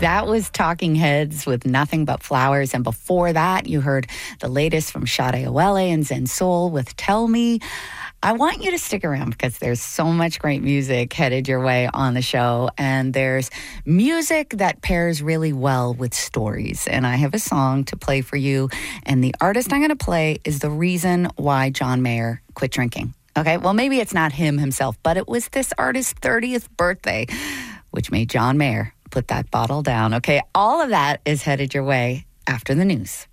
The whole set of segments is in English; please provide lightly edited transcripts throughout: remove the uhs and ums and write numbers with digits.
That was Talking Heads with Nothing But Flowers. And before that, you heard the latest from Sade Awele and Zen Soul with Tell Me. I want you to stick around because there's so much great music headed your way on the show. And there's music that pairs really well with stories. And I have a song to play for you. And the artist I'm going to play is the reason why John Mayer quit drinking. Okay, well, maybe it's not him himself, but it was this artist's 30th birthday, which made John Mayer put that bottle down. Okay, all of that is headed your way after the news.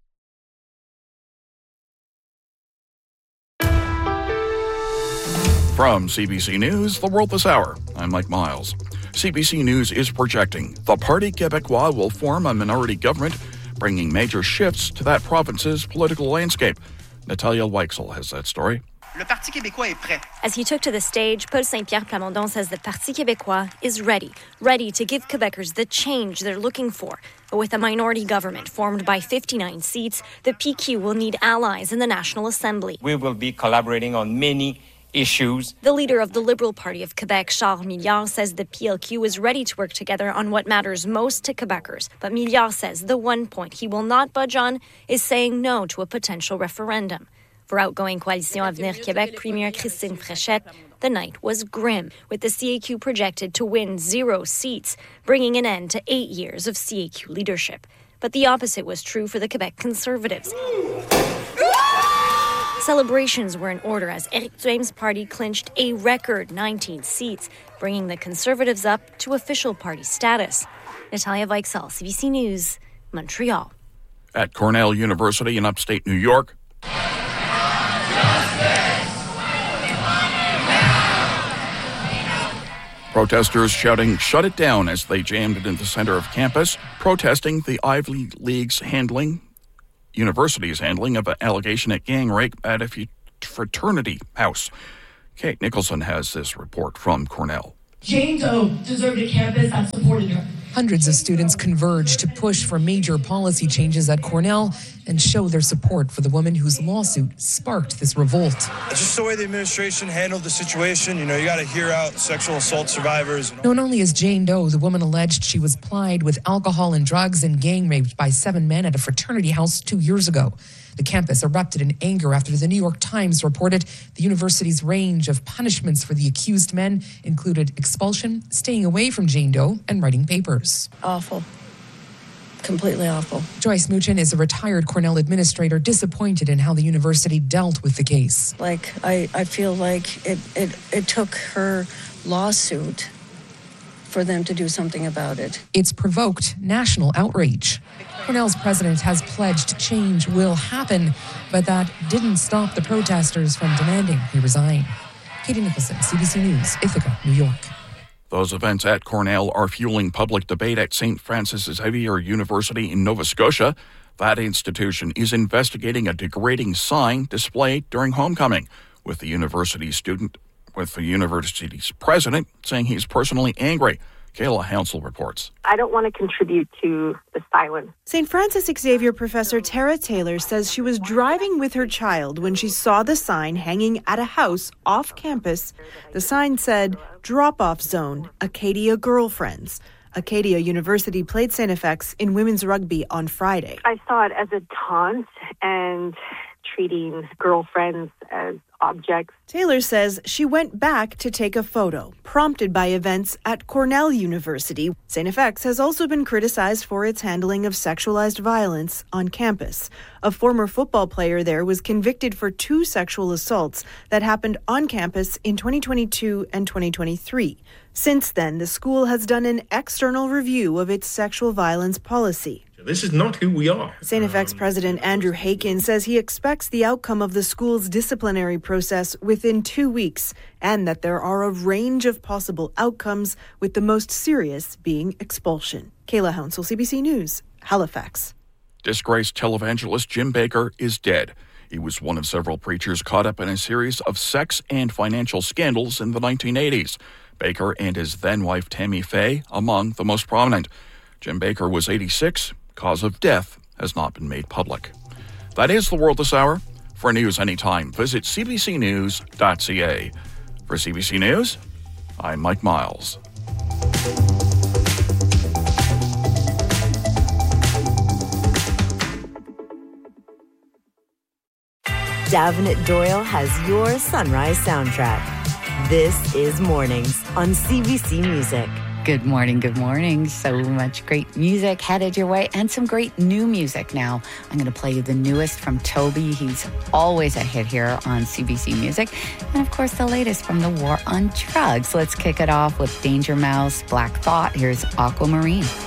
From CBC News, The World This Hour, I'm Mike Miles. CBC News is projecting the Parti Québécois will form a minority government, bringing major shifts to that province's political landscape. Natalia Weichsel has that story. Le Parti québécois est prêt. As he took to the stage, Paul Saint-Pierre Plamondon says the Parti québécois is ready to give Quebecers the change they're looking for. But with a minority government formed by 59 seats, the PQ will need allies in the National Assembly. We will be collaborating on many issues. The leader of the Liberal Party of Quebec, Charles Milliard, says the PLQ is ready to work together on what matters most to Quebecers. But Milliard says the one point he will not budge on is saying no to a potential referendum. For outgoing Coalition Avenir Québec Premier Christine Fréchette, the night was grim, with the CAQ projected to win 0 seats, bringing an end to 8 years of CAQ leadership. But the opposite was true for the Quebec Conservatives. Celebrations were in order as Éric Duhaim's party clinched a record 19 seats, bringing the Conservatives up to official party status. Natalia Weichsel, CBC News, Montreal. At Cornell University in upstate New York, protesters shouting, "Shut it down," as they jammed into the center of campus, protesting the Ivy League's university's handling of an allegation at gang rape at a fraternity house. Kate Nicholson has this report from Cornell. Jane Doe deserved a campus that supported her. Hundreds of students converged to push for major policy changes at Cornell and show their support for the woman whose lawsuit sparked this revolt. It's just the way the administration handled the situation. You got to hear out sexual assault survivors. Known only as Jane Doe, the woman alleged she was plied with alcohol and drugs and gang raped by 7 men at a fraternity house 2 years ago. The campus erupted in anger after the New York Times reported the university's range of punishments for the accused men included expulsion, staying away from Jane Doe, and writing papers. Awful. Completely awful. Joyce Muchin is a retired Cornell administrator, disappointed in how the university dealt with the case. I feel like it took her lawsuit for them to do something about it. It's provoked national outrage. Cornell's president has pledged change will happen, but that didn't stop the protesters from demanding he resign. Katie Nicholson, CBC News, Ithaca, New York. Those events at Cornell are fueling public debate at St. Francis Xavier University in Nova Scotia. That institution is investigating a degrading sign displayed during homecoming, with the university's president saying he's personally angry. Kayla Hounsel reports. I don't want to contribute to the silence. St. Francis Xavier professor Tara Taylor says she was driving with her child when she saw the sign hanging at a house off campus. The sign said, "Drop-off zone, Acadia girlfriends." Acadia University played St. FX in women's rugby on Friday. I saw it as a taunt and treating girlfriends as objects. Taylor says she went back to take a photo, prompted by events at Cornell University. St. FX has also been criticized for its handling of sexualized violence on campus. A former football player there was convicted for 2 sexual assaults that happened on campus in 2022 and 2023. Since then, the school has done an external review of its sexual violence policy. This is not who we are. St. FX President Andrew Hakin says he expects the outcome of the school's disciplinary process within 2 weeks and that there are a range of possible outcomes, with the most serious being expulsion. Kayla Hounsel, CBC News, Halifax. Disgraced televangelist Jim Bakker is dead. He was one of several preachers caught up in a series of sex and financial scandals in the 1980s. Bakker and his then-wife Tammy Faye among the most prominent. Jim Bakker was 86. Cause of death has not been made public. That is The World This Hour. For news anytime, visit cbcnews.ca. For CBC News, I'm Mike Miles. Davenant Doyle has your sunrise soundtrack. This is Mornings on CBC Music. Good morning, good morning. So much great music headed your way and some great new music now. I'm going to play you the newest from Toby. He's always a hit here on CBC Music. And of course, the latest from the war on drugs. Let's kick it off with Danger Mouse, Black Thought. Here's Aquamarine.